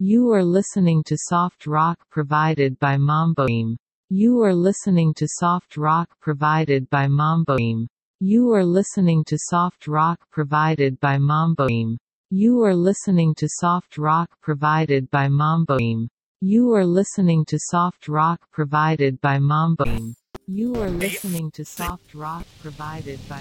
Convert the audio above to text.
You are listening to soft rock provided by Mamboim. You are listening to soft rock provided by Mamboim. You are listening to soft rock provided by Mamboim. You are listening to soft rock provided by Mamboim. You are listening to soft rock provided by Mamboim. You are listening to soft rock provided by